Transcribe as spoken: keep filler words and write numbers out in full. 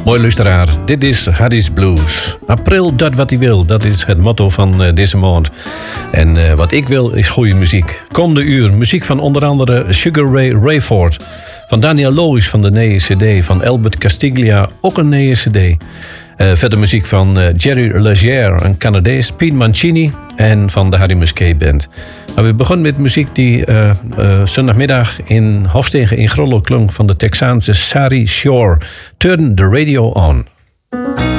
Mooi luisteraar, dit is Hardy's Blues. April doet wat hij wil, dat is het motto van uh, deze maand. En uh, wat ik wil is goede muziek. Komende uur muziek van onder andere Sugar Ray Rayford, van Daniel Loos van de nieuwe cd, van Albert Castiglia, ook een nieuwe cd. Uh, verder muziek van uh, Jerry Leger, een Canadees, Pete Mancini en van de Harry Musquet Band. Nou, we begonnen met muziek die uh, uh, zondagmiddag in Hofstegen in Grollo klonk van de Texaanse Sari Shore. Turn the radio on.